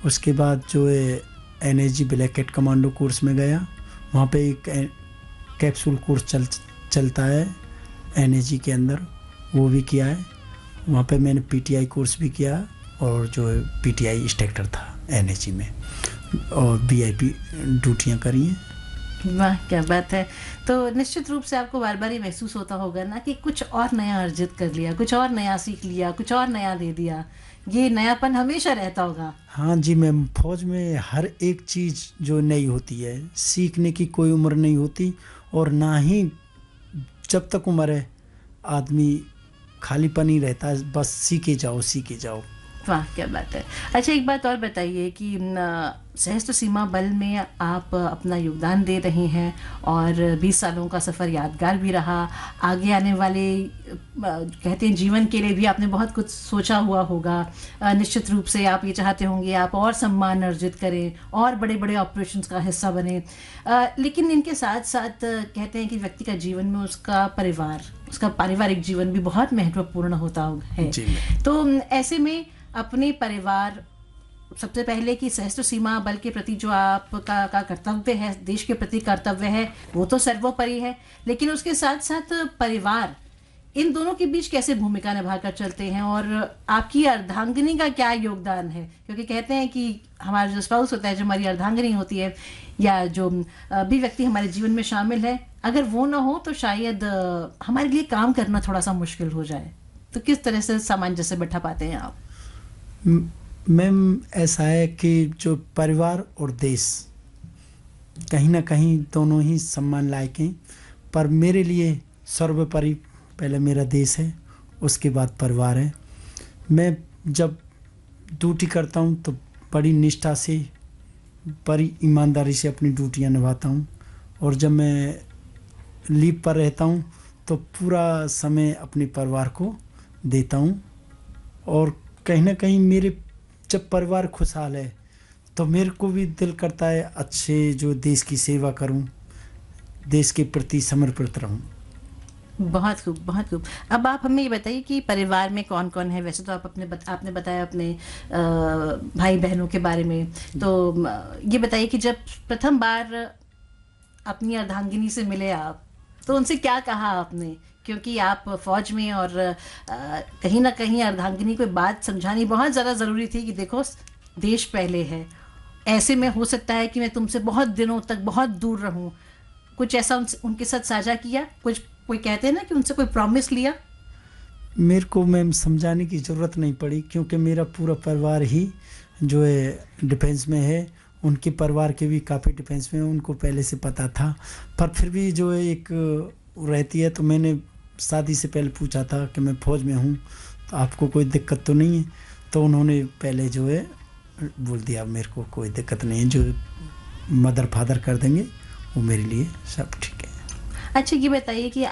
उसके बाद जो है NSG black cat commando course में गया। वहाँ पे एक कैप्सूल कोर्स चलता है एनएसजी के अंदर, वो भी किया है। वहाँ पे मैंने पीटीआई कोर्स भी किया और जो है पीटीआई इंस्ट्रक्टर था एनएसजी में, और वीआईपी ड्यूटियाँ करी हैं। वाह, क्या बात है। तो निश्चित रूप से आपको बार बार ये महसूस होता होगा ना कि कुछ और नया अर्जित कर लिया, कुछ और नया सीख लिया, कुछ और नया दे दिया। ये नयापन हमेशा रहता होगा। हाँ जी मैम, फौज में हर एक चीज़ जो नई होती है, सीखने की कोई उम्र नहीं होती, और ना ही जब तक उम्र है आदमी खालीपन ही रहता है, बस सीखे जाओ सीखे जाओ। वाह, क्या बात है। अच्छा, एक बात और बताइए कि सशस्त्र सीमा बल में आप अपना योगदान दे रहे हैं और 20 सालों का सफ़र यादगार भी रहा। आगे आने वाले कहते हैं जीवन के लिए भी आपने बहुत कुछ सोचा हुआ होगा। निश्चित रूप से आप ये चाहते होंगे आप और सम्मान अर्जित करें और बड़े बड़े ऑपरेशंस का हिस्सा बने, लेकिन इनके साथ साथ कहते हैं कि व्यक्ति का जीवन में उसका परिवार, उसका पारिवारिक जीवन भी बहुत महत्वपूर्ण होता है। तो ऐसे में अपने परिवार, सबसे पहले कि सशस्त्र सीमा बल के प्रति जो आपका कर्तव्य है, देश के प्रति कर्तव्य है, वो तो सर्वोपरि है, लेकिन उसके साथ साथ परिवार, इन दोनों के बीच कैसे भूमिका निभाकर चलते हैं और आपकी अर्धांगिनी का क्या योगदान है? क्योंकि कहते हैं कि हमारा जो स्पाउस होता है, जो हमारी अर्धांगिनी होती है, या जो भी व्यक्ति हमारे जीवन में शामिल है, अगर वो ना हो तो शायद हमारे लिए काम करना थोड़ा सा मुश्किल हो जाए। तो किस तरह से सामंजस्य बैठा पाते हैं आप? मैम, ऐसा है कि जो परिवार और देश कहीं ना कहीं दोनों ही सम्मान लायक हैं, पर मेरे लिए सर्वोपरि पहले मेरा देश है, उसके बाद परिवार है। मैं जब ड्यूटी करता हूँ तो बड़ी निष्ठा से, बड़ी ईमानदारी से अपनी ड्यूटियाँ निभाता हूँ, और जब मैं लीव पर रहता हूँ तो पूरा समय अपने परिवार को देता हूँ। और कहीं ना कहीं मेरे जब परिवार खुशहाल है तो मेरे को भी दिल करता है अच्छे जो देश की सेवा करूं, देश के प्रति समर्पित रहूं। बहुत खूब, बहुत खूब। अब आप हमें ये बताइए कि परिवार में कौन कौन है? वैसे तो आप आपने बताया अपने भाई बहनों के बारे में, तो ये बताइए कि जब प्रथम बार अपनी अर्धांगिनी से मिले आप, तो उनसे क्या कहा आपने? क्योंकि आप फौज में, और कहीं ना कहीं अर्धांगिनी को बात समझानी बहुत ज़्यादा ज़रूरी थी कि देखो देश पहले है, ऐसे में हो सकता है कि मैं तुमसे बहुत दिनों तक बहुत दूर रहूं। कुछ ऐसा उनके साथ साझा किया? कुछ कोई कहते हैं ना कि उनसे कोई प्रॉमिस लिया? मेरे को मैम समझाने की ज़रूरत नहीं पड़ी, क्योंकि मेरा पूरा परिवार ही जो है डिफेंस में है। उनके परिवार के भी काफ़ी डिफेंस में, उनको पहले से पता था। पर फिर भी जो है एक रहती है, तो मैंने शादी से पहले पूछा था कि मैं फ़ौज में हूँ तो आपको कोई दिक्कत तो नहीं है? तो उन्होंने पहले जो है बोल दिया मेरे को कोई दिक्कत नहीं है, जो मदर फादर कर देंगे वो मेरे लिए सब ठीक है। अच्छा, ये बताइए कि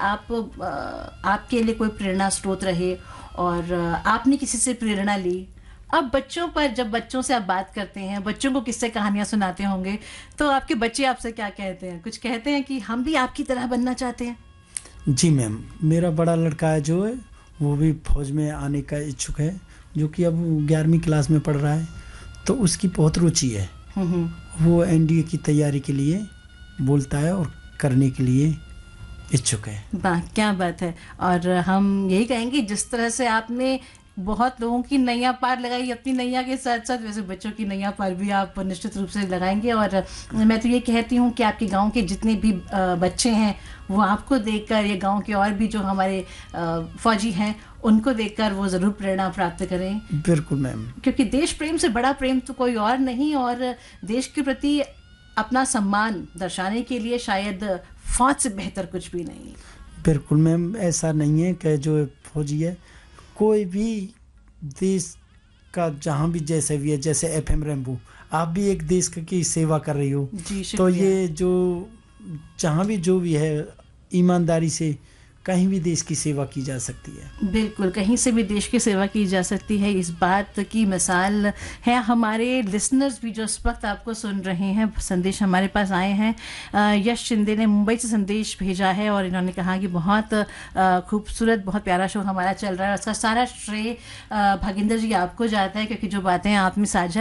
आपके लिए कोई प्रेरणा स्रोत रहे और आपने किसी से प्रेरणा ली। अब बच्चों पर, जब बच्चों से आप बात करते हैं, बच्चों को किस्से कहानियाँ सुनाते होंगे, तो आपके बच्चे आपसे क्या कहते हैं? कुछ कहते हैं कि हम भी आपकी तरह बनना चाहते हैं? जी मैम, मेरा बड़ा लड़का है जो है वो भी फौज में आने का इच्छुक है, जो कि अब 11वीं क्लास में पढ़ रहा है, तो उसकी बहुत रुचि है। वो एनडीए की तैयारी के लिए बोलता है और करने के लिए इच्छुक है। वाह, क्या बात है। और हम यही कहेंगे जिस तरह से आपने बहुत लोगों की नैया पार लगाई, अपनी नैया के साथ साथ वैसे बच्चों की नैया पार भी आप निश्चित रूप से लगाएंगे। और मैं तो ये कहती हूँ कि आपके गांव के जितने भी बच्चे हैं वो आपको देखकर, ये गांव के और भी जो हमारे फौजी हैं उनको देखकर वो ज़रूर प्रेरणा प्राप्त करें। बिल्कुल मैम, क्योंकि देश प्रेम से बड़ा प्रेम तो कोई और नहीं, और देश के प्रति अपना सम्मान दर्शाने के लिए शायद फौज से बेहतर कुछ भी नहीं। बिल्कुल मैम, ऐसा नहीं है कि जो फौजी है कोई भी देश का जहाँ भी जैसे भी है, जैसे एफएम रेनबो, आप भी एक देश की सेवा कर रही हो। जी, तो ये जो जहाँ भी जो भी है ईमानदारी से कहीं भी देश की सेवा की जा सकती है। बिल्कुल, कहीं से भी देश की सेवा की जा सकती है। इस बात की मिसाल है हमारे लिसनर्स भी जो इस वक्त आपको सुन रहे हैं। संदेश हमारे पास आए हैं। यश शिंदे ने मुंबई से संदेश भेजा है और इन्होंने कहा कि बहुत खूबसूरत, बहुत प्यारा शो हमारा चल रहा है। उसका सारा श्रेय भागिंदर जी आपको जाता है, क्योंकि जो बातें आपने साझा